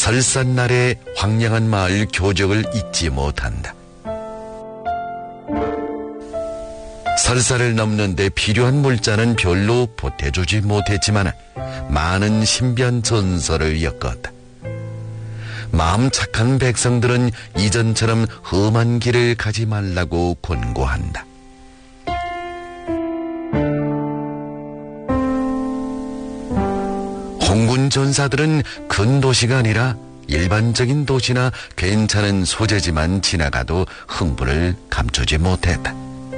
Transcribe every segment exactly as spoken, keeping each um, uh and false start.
설산날의 황량한 마을 교적을 잊지 못한다. 설산을 넘는데 필요한 물자는 별로 보태주지 못했지만 많은 신비한 전설을 엮었다. 마음 착한 백성들은 이전처럼 험한 길을 가지 말라고 권고한다. 홍군 전사들은 큰 도시가 아니라 일반적인 도시나 괜찮은 소재지만 지나가도 흥분을 감추지 못했다.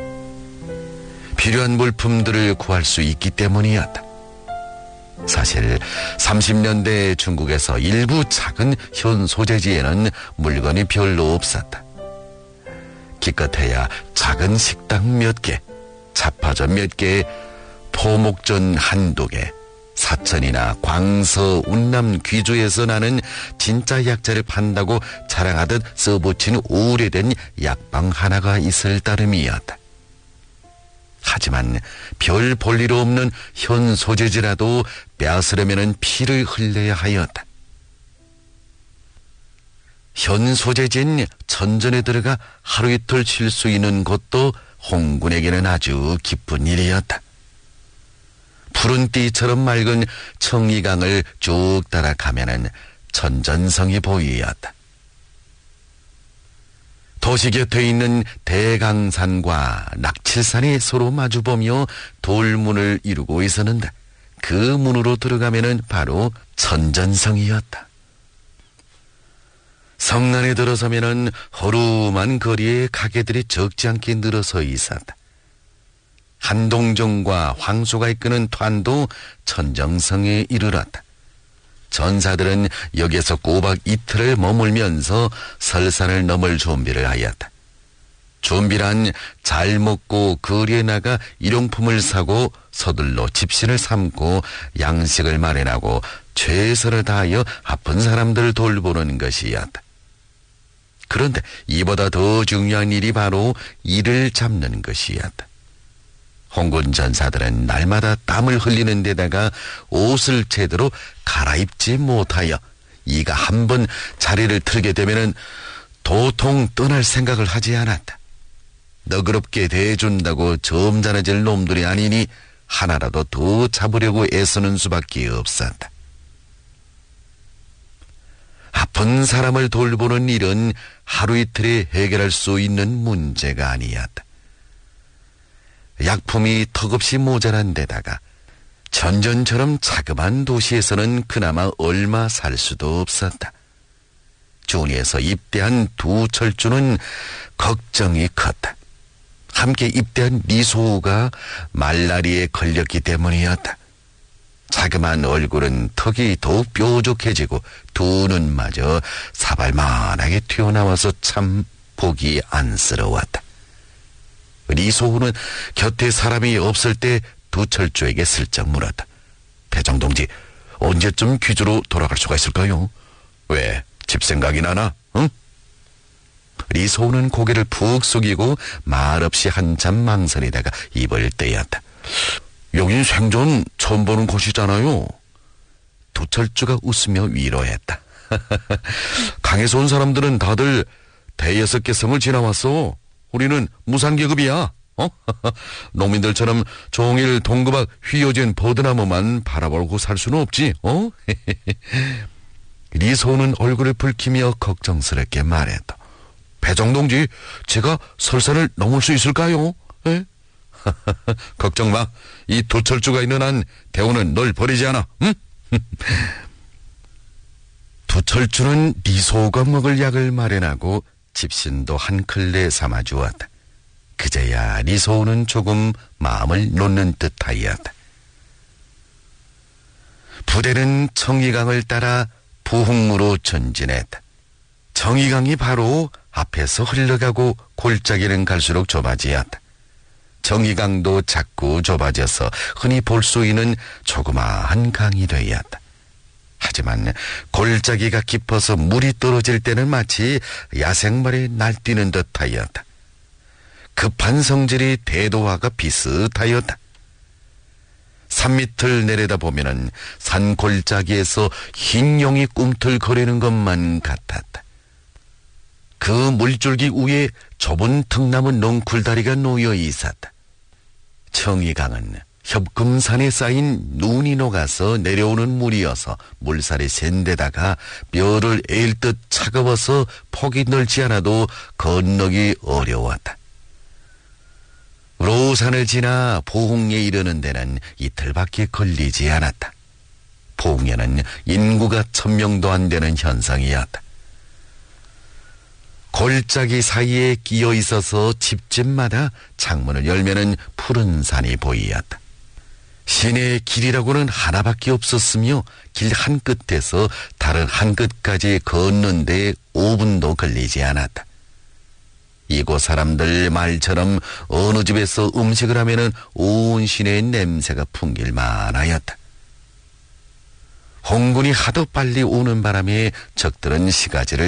필요한 물품들을 구할 수 있기 때문이었다. 사실 삼십 년대 중국에서 일부 작은 현 소재지에는 물건이 별로 없었다. 기껏해야 작은 식당 몇 개, 잡화점 몇 개, 포목전 한두 개, 사천이나 광서, 운남, 귀주에서 나는 진짜 약재를 판다고 자랑하듯 써붙인 오래된 약방 하나가 있을 따름이었다. 하지만 별 볼일 없는 현 소재지라도 빼앗으려면 피를 흘려야 하였다. 현 소재지인 천전에 들어가 하루 이틀 쉴 수 있는 곳도 홍군에게는 아주 기쁜 일이었다. 푸른 띠처럼 맑은 청리강을 쭉 따라가면은 천전성이 보이었다. 도시 곁에 있는 대강산과 낙칠산이 서로 마주보며 돌문을 이루고 있었는데 그 문으로 들어가면은 바로 천전성이었다. 성 안에 들어서면은 허름한 거리에 가게들이 적지 않게 늘어서 있었다. 한동정과 황소가 이끄는 团도 천정성에 이르렀다. 전사들은 여기에서 꼬박 이틀을 머물면서 설산을 넘을 준비를 하였다. 준비란 잘 먹고 거리에 나가 일용품을 사고 서둘러 집신을 삼고 양식을 마련하고 최선을 다하여 아픈 사람들을 돌보는 것이었다. 그런데 이보다 더 중요한 일이 바로 이를 잡는 것이었다. 홍군 전사들은 날마다 땀을 흘리는 데다가 옷을 제대로 갈아입지 못하여 이가 한번 자리를 틀게 되면은 도통 떠날 생각을 하지 않았다. 너그럽게 대해준다고 점잖아질 놈들이 아니니 하나라도 더 잡으려고 애쓰는 수밖에 없었다. 아픈 사람을 돌보는 일은 하루 이틀에 해결할 수 있는 문제가 아니었다. 약품이 턱없이 모자란 데다가 전전처럼 자그마한 도시에서는 그나마 얼마 살 수도 없었다. 준이에서 입대한 두 철주는 걱정이 컸다. 함께 입대한 리소우가 말라리에 걸렸기 때문이었다. 자그마한 얼굴은 턱이 더욱 뾰족해지고 두 눈마저 사발만하게 튀어나와서 참 보기 안쓰러웠다. 리소우는 곁에 사람이 없을 때 두철주에게 슬쩍 물었다. 배정동지, 언제쯤 귀주로 돌아갈 수가 있을까요? 왜, 집 생각이 나나? 응? 리소우는 고개를 푹 숙이고 말없이 한참 망설이다가 입을 떼었다. 여긴 생전 처음 보는 곳이잖아요. 두철주가 웃으며 위로했다. 강에서 온 사람들은 다들 대여섯 개 성을 지나왔어. 우리는 무상계급이야. 어? 농민들처럼 종일 동그박 휘어진 버드나무만 바라보고 살 수는 없지. 어? 리소우는 얼굴을 붉히며 걱정스럽게 말했다. 배정동지, 제가 설산을 넘을 수 있을까요? 에? 걱정 마. 이 두철주가 있는 한 대우는 널 버리지 않아. 응? 두철주는 리소우가 먹을 약을 마련하고 집신도 한 클레 삼아주었다. 그제야 리소우는 조금 마음을 놓는 듯하였다. 부대는 청이강을 따라 부흥무로 전진했다. 청이강이 바로 앞에서 흘러가고 골짜기는 갈수록 좁아지었다. 청이강도 자꾸 좁아져서 흔히 볼 수 있는 조그마한 강이 되었다. 하지만 골짜기가 깊어서 물이 떨어질 때는 마치 야생말이 날뛰는 듯하였다. 급한 성질이 대도화가 비슷하였다. 산 밑을 내려다보면은 산 골짜기에서 흰 용이 꿈틀거리는 것만 같았다. 그 물줄기 위에 좁은 등나무 넝쿨다리가 놓여 있었다. 청이강은 협금산에 쌓인 눈이 녹아서 내려오는 물이어서 물살이 센 데다가 뼈를 앨 듯 차가워서 폭이 넓지 않아도 건너기 어려웠다. 로산을 지나 포흥에 이르는 데는 이틀밖에 걸리지 않았다. 포흥에는 인구가 천 명도 안 되는 현상이었다. 골짜기 사이에 끼어 있어서 집집마다 창문을 열면은 푸른 산이 보이었다. 시내의 길이라고는 하나밖에 없었으며 길 한 끝에서 다른 한 끝까지 걷는 데 오 분도 걸리지 않았다. 이곳 사람들 말처럼 어느 집에서 음식을 하면은 온 시내의 냄새가 풍길 만하였다. 홍군이 하도 빨리 오는 바람에 적들은 시가지를